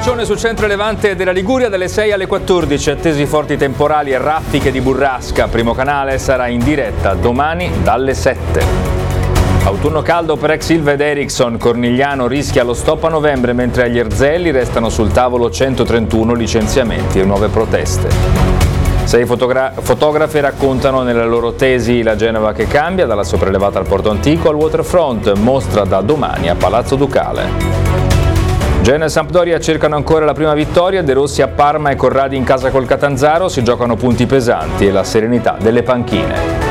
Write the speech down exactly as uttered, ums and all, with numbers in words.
arancione su centro e levante della Liguria dalle sei alle quattordici, attesi forti temporali e raffiche di burrasca. Primo canale sarà in diretta domani dalle sette. Autunno caldo per ex Ilva ed Ericsson, Cornigliano rischia lo stop a novembre mentre agli Erzelli restano sul tavolo centotrentuno licenziamenti e nuove proteste. Sei fotogra- fotografe raccontano nelle loro tesi la Genova che cambia, dalla sopraelevata al Porto Antico al waterfront, mostra da domani a Palazzo Ducale. Genoa e Sampdoria cercano ancora la prima vittoria, De Rossi a Parma e Corradi in casa col Catanzaro, si giocano punti pesanti e la serenità delle panchine.